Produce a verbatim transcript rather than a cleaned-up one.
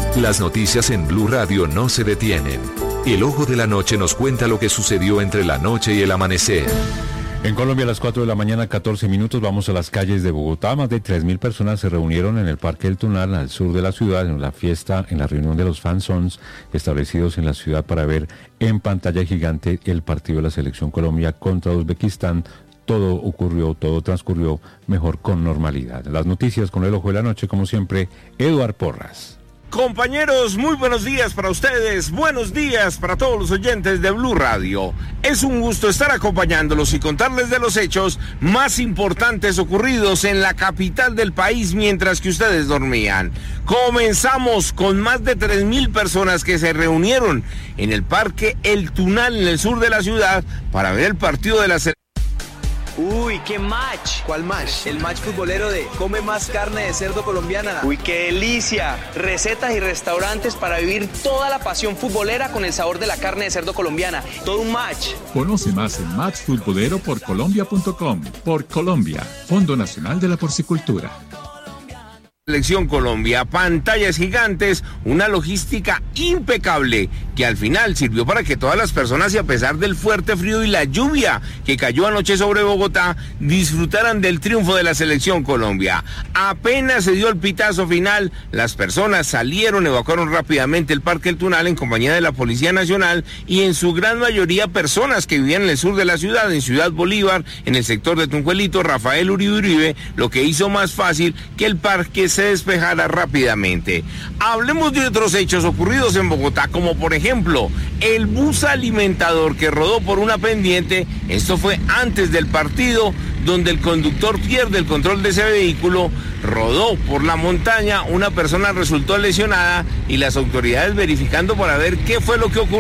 Las noticias en Blue Radio no se detienen. El ojo de la noche nos cuenta lo que sucedió entre la noche y el amanecer. En Colombia a las cuatro de la mañana, catorce minutos, vamos a las calles de Bogotá. Más de tres mil personas se reunieron en el Parque El Tunal, al sur de la ciudad, en la fiesta, en la reunión de los fanzones establecidos en la ciudad para ver en pantalla gigante el partido de la Selección Colombia contra Uzbekistán. Todo ocurrió, todo transcurrió mejor con normalidad. Las noticias con el ojo de la noche, como siempre, Eduard Porras. Compañeros, muy buenos días para ustedes, buenos días para todos los oyentes de Blue Radio. Es un gusto estar acompañándolos y contarles de los hechos más importantes ocurridos en la capital del país mientras que ustedes dormían. Comenzamos con más de tres mil personas que se reunieron en el Parque El Tunal en el sur de la ciudad para ver el partido de la selección. Uy, qué match. ¿Cuál match? El match futbolero de Come Más Carne de Cerdo Colombiana. Uy, qué delicia. Recetas y restaurantes para vivir toda la pasión futbolera con el sabor de la carne de cerdo colombiana. Todo un match. Conoce más en match futbolero por colombia punto com. Por Colombia, Fondo Nacional de la Porcicultura. Selección Colombia, pantallas gigantes, una logística impecable que al final sirvió para que todas las personas, y a pesar del fuerte frío y la lluvia que cayó anoche sobre Bogotá, disfrutaran del triunfo de la Selección Colombia. Apenas se dio el pitazo final, las personas salieron, evacuaron rápidamente el Parque El Tunal en compañía de la Policía Nacional y en su gran mayoría personas que vivían en el sur de la ciudad, en Ciudad Bolívar, en el sector de Tunjuelito, Rafael Uribe Uribe, lo que hizo más fácil que el parque se despejara rápidamente. Hablemos de otros hechos ocurridos en Bogotá, como por ejemplo el bus alimentador que rodó por una pendiente. Esto fue antes del partido, donde el conductor pierde el control de ese vehículo, rodó por la montaña, una persona resultó lesionada y las autoridades verificando para ver qué fue lo que ocurrió.